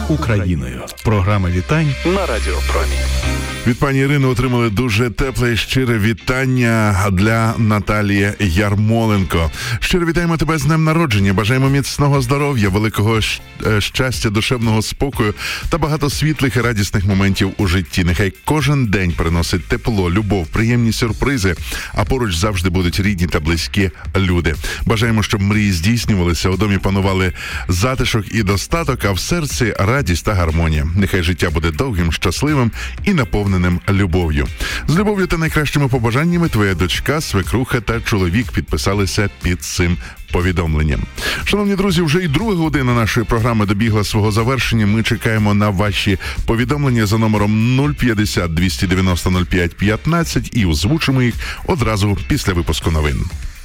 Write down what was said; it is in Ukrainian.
Україною. Програма вітань на Радіо Промінь. Від пані Ірини отримали дуже тепле і щире вітання для Наталії Ярмоленко. Щиро вітаємо тебе з днем народження, бажаємо міцного здоров'я, великого щастя, душевного спокою та багато світлих і радісних моментів у житті. Нехай кожен день приносить тепло, любов, приємні сюрпризи, а поруч завжди будуть рідні та близькі люди. Бажаємо, щоб мрії здійснювалися, у домі панували затишок і достаток, а в серці радість та гармонія. Нехай життя буде довгим, щасливим і наповненим любов'ю. З любов'ю та найкращими побажаннями твоя дочка, свекруха та чоловік підписалися під цим повідомленням. Шановні друзі, вже і друга година нашої програми добігла свого завершення. Ми чекаємо на ваші повідомлення за номером 050 290 05 15 і озвучимо їх одразу після випуску новин.